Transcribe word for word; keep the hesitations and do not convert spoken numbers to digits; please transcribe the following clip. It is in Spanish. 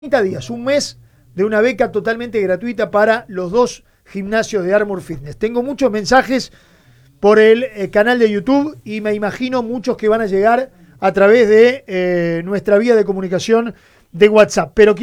treinta días, un mes de una beca totalmente gratuita para los dos gimnasios de Armour Fitness. Tengo muchos mensajes por el eh, canal de YouTube y me imagino muchos que van a llegar a través de eh, nuestra vía de comunicación de WhatsApp. Pero